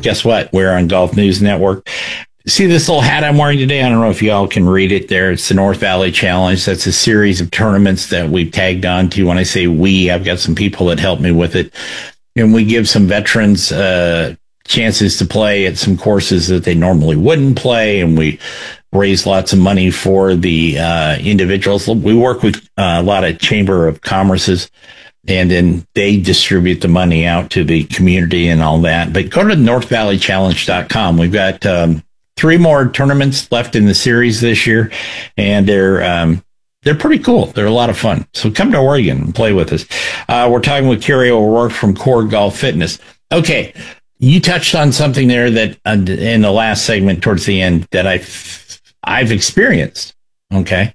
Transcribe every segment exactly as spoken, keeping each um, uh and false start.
guess what? We're on Golf News Network. See this little hat I'm wearing today? I don't know if y'all can read it there. It's the North Valley Challenge. That's a series of tournaments that we've tagged on to. When I say we, I've got some people that help me with it. And we give some veterans uh, chances to play at some courses that they normally wouldn't play. And we raise lots of money for the uh, individuals. We work with uh, a lot of Chamber of Commerce's, and then they distribute the money out to the community and all that. But go to north valley challenge dot com. We've got um, three more tournaments left in the series this year, and they're um, they're pretty cool. They're a lot of fun. So come to Oregon and play with us. Uh, we're talking with Kerry O'Rourke from Core Golf Fitness. Okay, you touched on something there that uh, in the last segment towards the end that I've, I've experienced. Okay,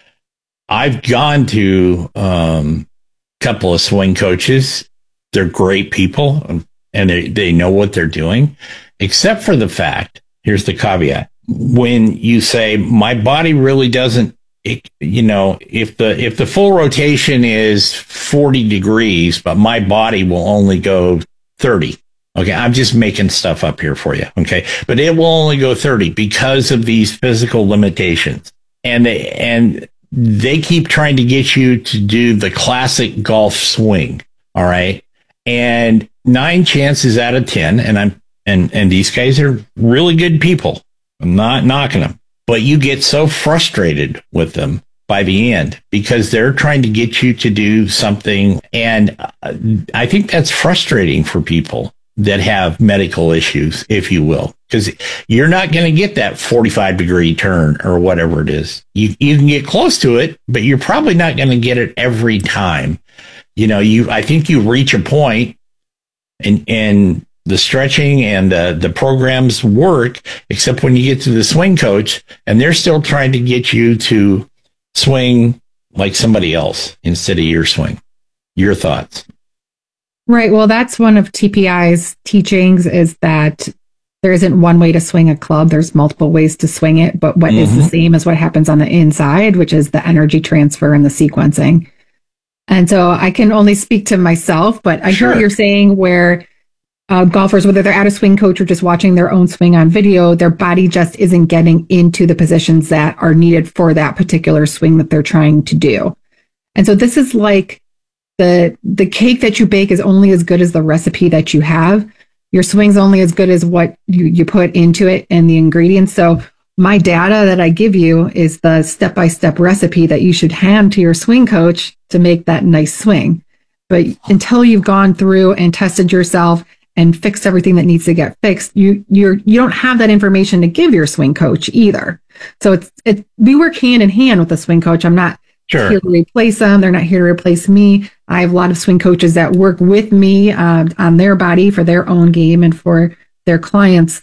I've gone to um, a couple of swing coaches. They're great people, and they, they know what they're doing, except for the fact, here's the caveat. When you say my body really doesn't, it, you know, if the if the full rotation is forty degrees, but my body will only go thirty. Okay, I'm just making stuff up here for you. Okay, but it will only go thirty because of these physical limitations, and they and they keep trying to get you to do the classic golf swing. All right, and nine chances out of ten, and I'm and and these guys are really good people. I'm not knocking them. But you get so frustrated with them by the end because they're trying to get you to do something. And I think that's frustrating for people that have medical issues, if you will, because you're not going to get that forty-five degree turn or whatever it is. You, you can get close to it, but you're probably not going to get it every time. You know, you, I think you reach a point and, and, the stretching and uh, the programs work, except when you get to the swing coach and they're still trying to get you to swing like somebody else instead of your swing. Your thoughts? Right. Well, that's one of T P I's teachings, is that there isn't one way to swing a club. There's multiple ways to swing it, but what mm-hmm. is the same as what happens on the inside, which is the energy transfer and the sequencing. And so I can only speak to myself, but I sure. hear what you're saying, where Uh, golfers, whether they're at a swing coach or just watching their own swing on video, their body just isn't getting into the positions that are needed for that particular swing that they're trying to do. And so this is like the the cake that you bake is only as good as the recipe that you have. Your swing's only as good as what you, you put into it and the ingredients. So my data that I give you is the step-by-step recipe that you should hand to your swing coach to make that nice swing. But until you've gone through and tested yourself and fixed everything that needs to get fixed, you you're you don't have that information to give your swing coach either. So it's it we work hand in hand with the swing coach. I'm not sure. here to replace them. They're not here to replace me. I have a lot of swing coaches that work with me uh, on their body for their own game and for their clients.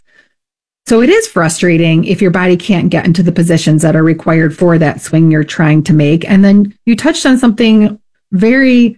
So it is frustrating if your body can't get into the positions that are required for that swing you're trying to make. And then you touched on something very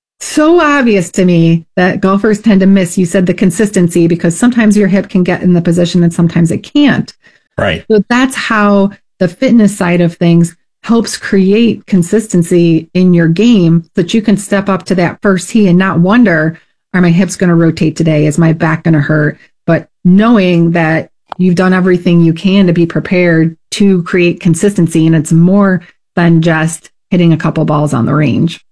so obvious to me that golfers tend to miss. You said the consistency, because sometimes your hip can get in the position and sometimes it can't. Right. So that's how the fitness side of things helps create consistency in your game, so that you can step up to that first tee and not wonder, are my hips going to rotate today? Is my back going to hurt? But knowing that you've done everything you can to be prepared to create consistency, and it's more than just hitting a couple balls on the range.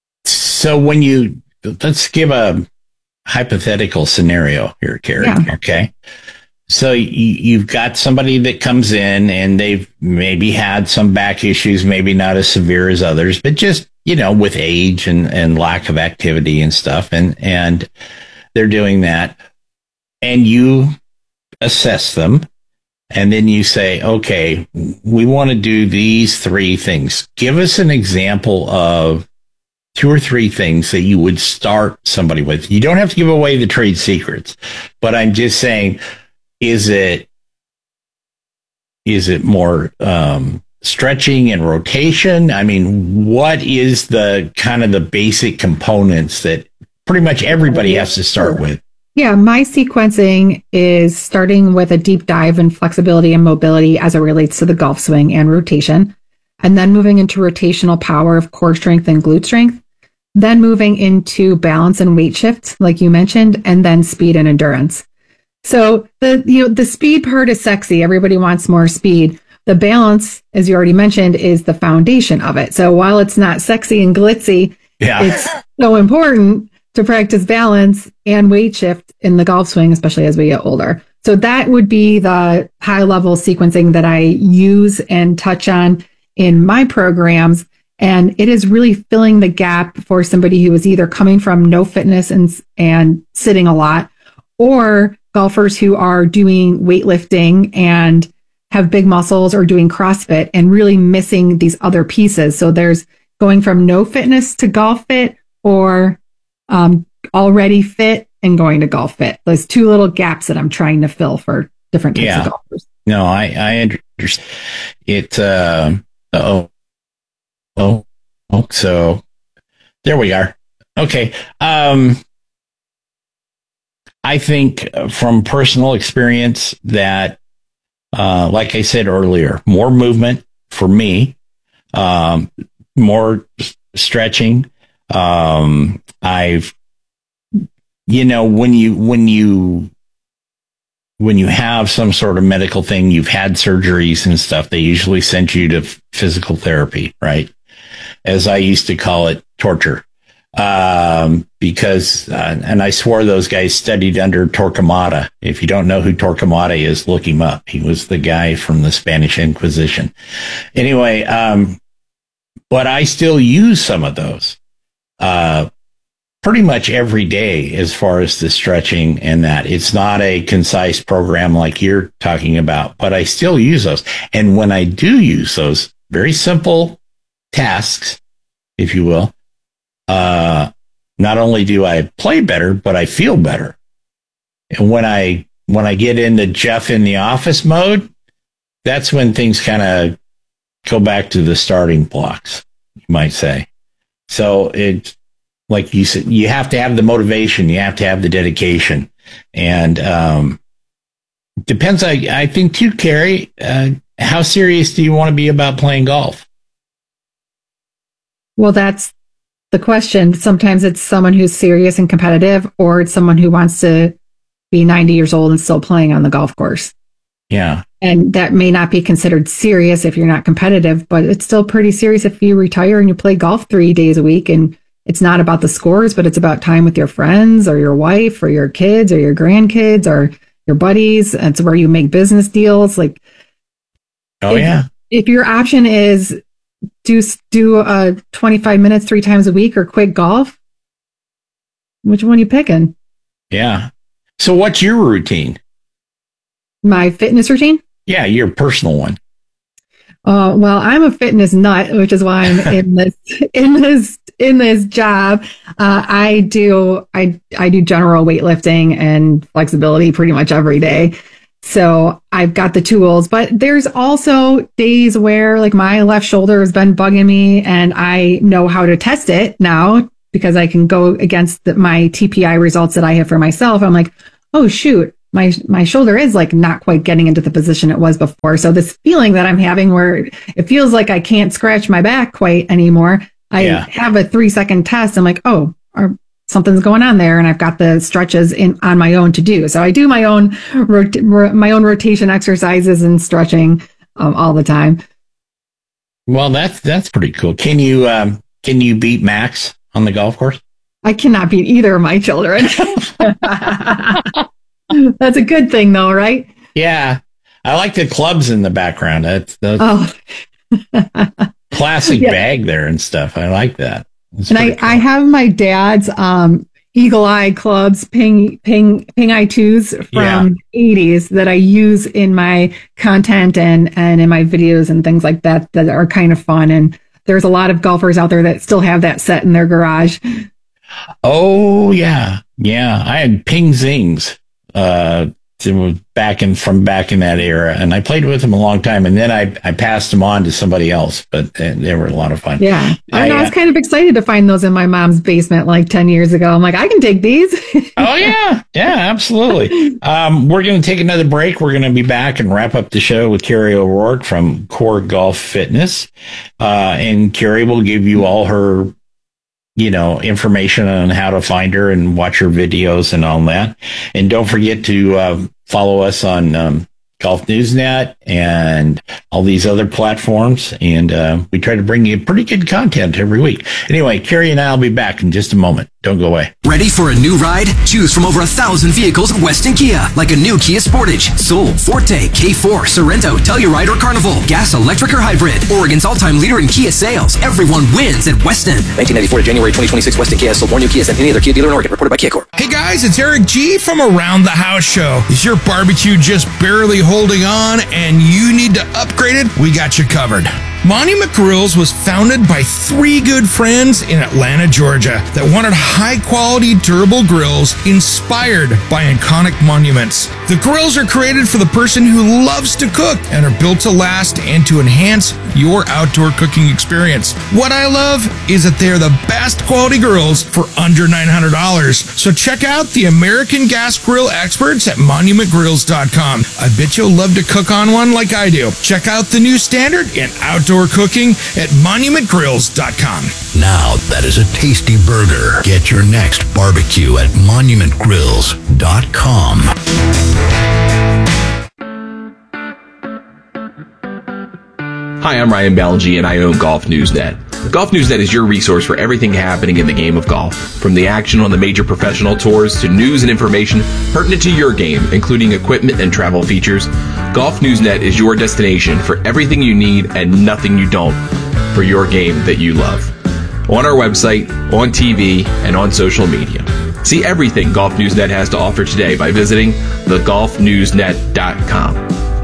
So when you, let's give a hypothetical scenario here, Kerry. Yeah. Okay. So you, you've got somebody that comes in and they've maybe had some back issues, maybe not as severe as others, but just, you know, with age and, and lack of activity and stuff. And, and they're doing that. And you assess them. And then you say, okay, we want to do these three things. Give us an example of two or three things that you would start somebody with. You don't have to give away the trade secrets, but I'm just saying, is it, is it more um, stretching and rotation? I mean, what is the kind of the basic components that pretty much everybody has to start with? Yeah, my sequencing is starting with a deep dive in flexibility and mobility as it relates to the golf swing and rotation, and then moving into rotational power of core strength and glute strength. Then moving into balance and weight shifts, like you mentioned, and then speed and endurance. So the you know the speed part is sexy. Everybody wants more speed. The balance, as you already mentioned, is the foundation of it. So while it's not sexy and glitzy, Yeah. it's so important to practice balance and weight shift in the golf swing, especially as we get older. So that would be the high level sequencing that I use and touch on in my programs. And it is really filling the gap for somebody who is either coming from no fitness and, and sitting a lot, or golfers who are doing weightlifting and have big muscles or doing CrossFit and really missing these other pieces. So there's going from no fitness to golf fit, or um, already fit and going to golf fit. Those two little gaps that I'm trying to fill for different types yeah. of golfers. No, I, I understand it. Uh, oh, oh, oh, so there we are. Okay. Um, I think from personal experience that, uh, like I said earlier, more movement for me, um, more stretching. Um, I've, you know, when you, when you, when you have some sort of medical thing, you've had surgeries and stuff, they usually send you to physical therapy, right? As I used to call it, torture. Um, because, uh, and I swore those guys studied under Torquemada. If you don't know who Torquemada is, look him up. He was the guy from the Spanish Inquisition. Anyway, um, but I still use some of those, uh, pretty much every day as far as the stretching and that. It's not a concise program like you're talking about, but I still use those. And when I do use those very simple tasks, if you will, uh, not only do I play better, but I feel better. And when I, when I get into Jeff in the office mode, that's when things kind of go back to the starting blocks, you might say. So it's, like you said, you have to have the motivation, you have to have the dedication. And um, depends, I, I think, too, Carrie, uh, how serious do you want to be about playing golf? Well, that's the question. Sometimes it's someone who's serious and competitive, or it's someone who wants to be ninety years old and still playing on the golf course. Yeah. And that may not be considered serious if you're not competitive, but it's still pretty serious if you retire and you play golf three days a week, and it's not about the scores, but it's about time with your friends or your wife or your kids or your grandkids or your buddies. It's where you make business deals. Like, oh, if, yeah. If your option is do, do uh, twenty-five minutes three times a week or quit golf, which one are you picking? Yeah. So what's your routine? My fitness routine? Yeah, your personal one. Uh, well, I'm a fitness nut, which is why I'm in this in this in this job. Uh, I do I I do general weightlifting and flexibility pretty much every day. So I've got the tools, but there's also days where like my left shoulder has been bugging me, and I know how to test it now because I can go against the, my T P I results that I have for myself. I'm like, oh shoot. My my shoulder is like not quite getting into the position it was before. So this feeling that I'm having where it feels like I can't scratch my back quite anymore. I yeah. have a three second test. I'm like, oh, or something's going on there, and I've got the stretches in on my own to do. So I do my own rot- my own rotation exercises and stretching um, all the time. Well, that's that's pretty cool. Can you um, can you beat Max on the golf course? I cannot beat either of my children. That's a good thing, though, right? Yeah. I like the clubs in the background. That's the oh. classic yeah. bag there and stuff. I like that. That's and I, cool. I have my dad's um, Eagle Eye clubs, Ping Ping Ping I twos from yeah. eighties that I use in my content and, and in my videos and things like that that are kind of fun. And there's a lot of golfers out there that still have that set in their garage. Oh, yeah. Yeah. I had Ping Zings. Uh, back in from back in that era, and I played with them a long time, and then I, I passed them on to somebody else, but they, they were a lot of fun. Yeah, I, I was uh, kind of excited to find those in my mom's basement like ten years ago. I'm like, I can take these. Oh yeah, yeah, absolutely. Um, we're going to take another break. We're going to be back and wrap up the show with Carrie O'Rourke from Core Golf Fitness, uh, and Carrie will give you all her, you know, information on how to find her and watch her videos and all that. And don't forget to uh, follow us on um, Golf News Net and all these other platforms. And uh, we try to bring you pretty good content every week. Anyway, Carrie and I will be back in just a moment. Don't go away. Ready for a new ride? Choose from over a thousand vehicles at Weston Kia, like a new Kia Sportage, Soul, Forte, K four, Sorento, Telluride, or Carnival. Gas, electric, or hybrid. Oregon's all-time leader in Kia sales. Everyone wins at Weston. nineteen ninety-four to January twenty twenty-six, Weston Kia has sold more new Kias than any other Kia dealer in Oregon. Reported by Kia Corp. Hey guys, it's Eric G from Around the House Show. Is your barbecue just barely holding on and you need to upgrade it? We got you covered. Monument Grills was founded by three good friends in Atlanta, Georgia that wanted high-quality, durable grills inspired by iconic monuments. The grills are created for the person who loves to cook and are built to last and to enhance your outdoor cooking experience. What I love is that they're the best quality grills for under nine hundred dollars. So check out the American Gas Grill experts at monument grills dot com. I bet you'll love to cook on one like I do. Check out the new standard in outdoor cooking at monument grills dot com. Now that is a tasty burger. Get your next barbecue at monument grills dot com. Hi, I'm Ryan Balaji, and I own Golf News Net. Golf News Net is your resource for everything happening in the game of golf. From the action on the major professional tours to news and information pertinent to your game, including equipment and travel features, Golf News Net is your destination for everything you need and nothing you don't for your game that you love. On our website, on T V, and on social media. See everything Golf News Net has to offer today by visiting the golf news net dot com.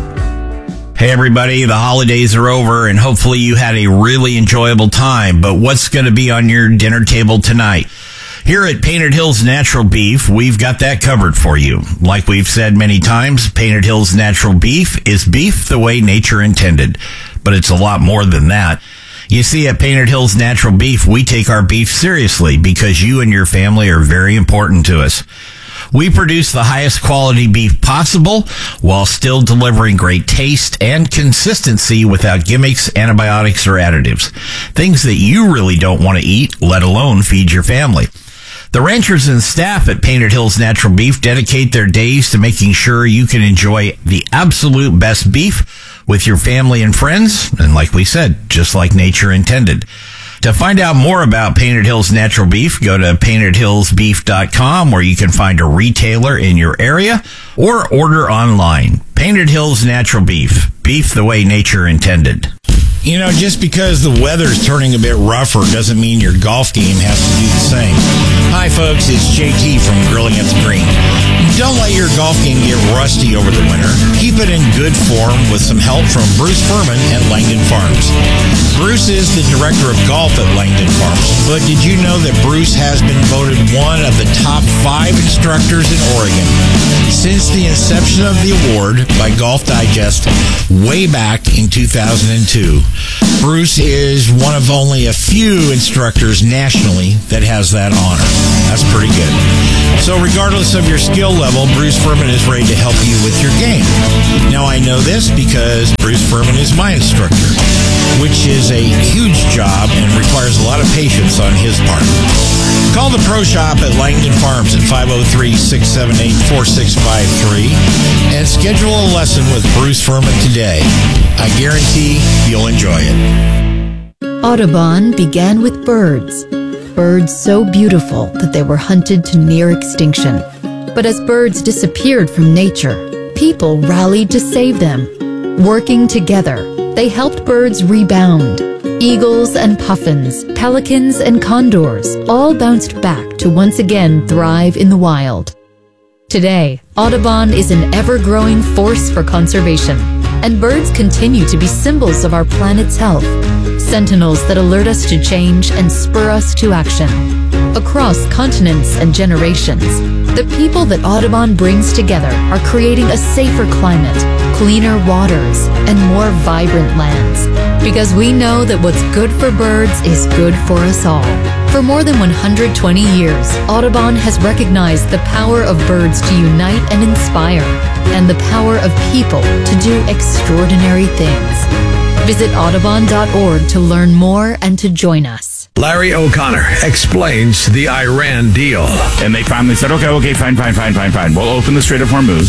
Hey everybody, the holidays are over and hopefully you had a really enjoyable time, but what's going to be on your dinner table tonight? Here at Painted Hills Natural Beef, we've got that covered for you. Like we've said many times, Painted Hills Natural Beef is beef the way nature intended, but it's a lot more than that. You see, at Painted Hills Natural Beef, we take our beef seriously because you and your family are very important to us. We produce the highest quality beef possible while still delivering great taste and consistency without gimmicks, antibiotics, or additives. Things that you really don't want to eat, let alone feed your family. The ranchers and staff at Painted Hills Natural Beef dedicate their days to making sure you can enjoy the absolute best beef with your family and friends, and like we said, just like nature intended. To find out more about Painted Hills Natural Beef, go to painted hills beef dot com where you can find a retailer in your area or order online. Painted Hills Natural Beef, beef the way nature intended. You know, just because the weather's turning a bit rougher doesn't mean your golf game has to do the same. Hi, folks, it's J T from Grilling at the Green. Don't let your golf game get rusty over the winter. Keep it in good form with some help from Bruce Furman at Langdon Farms. Bruce is the director of golf at Langdon Farms, but did you know that Bruce has been voted one of the top five instructors in Oregon since the inception of the award by Golf Digest way back in two thousand two? Bruce is one of only a few instructors nationally that has that honor. That's pretty good. So regardless of your skill level, Bruce Furman is ready to help you with your game. Now I know this because Bruce Furman is my instructor, which is a huge job and requires a lot of patience on his part. Call the Pro Shop at Langdon Farms at five oh three, six seven eight, four six five three and schedule a lesson with Bruce Furman today. I guarantee you'll enjoy it. Audubon began with birds. Birds so beautiful that they were hunted to near extinction. But as birds disappeared from nature, people rallied to save them. Working together, they helped birds rebound. Eagles and puffins, pelicans and condors all bounced back to once again thrive in the wild. Today, Audubon is an ever-growing force for conservation, and birds continue to be symbols of our planet's health, sentinels that alert us to change and spur us to action. Across continents and generations, the people that Audubon brings together are creating a safer climate, cleaner waters, and more vibrant lands. Because we know that what's good for birds is good for us all. For more than one hundred twenty years, Audubon has recognized the power of birds to unite and inspire, and the power of people to do extraordinary things. Visit audubon dot org to learn more and to join us. Larry O'Connor explains the Iran deal. And they finally said, okay, okay, fine, fine, fine, fine, fine. We'll open the Strait of Hormuz.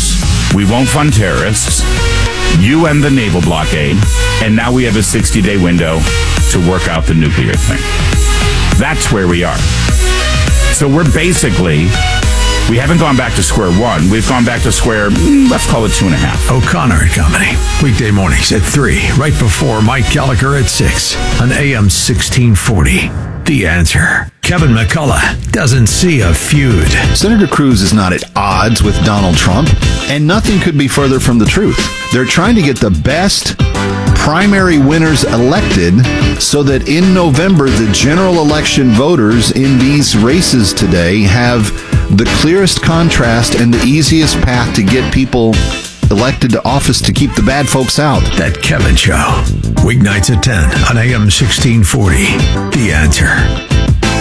We won't fund terrorists. You end the naval blockade. And now we have a sixty-day window to work out the nuclear thing. That's where we are. So we're basically, we haven't gone back to square one. We've gone back to square, let's call it two and a half. O'Connor and Company. Weekday mornings at three, right before Mike Gallagher at six on A M sixteen forty. The Answer. Kevin McCullough doesn't see a feud. Senator Cruz is not at odds with Donald Trump, and nothing could be further from the truth. They're trying to get the best primary winners elected so that in November, the general election voters in these races today have the clearest contrast and the easiest path to get people elected to office to keep the bad folks out. That Kevin Show. Weeknights at ten on A M sixteen forty. The Answer.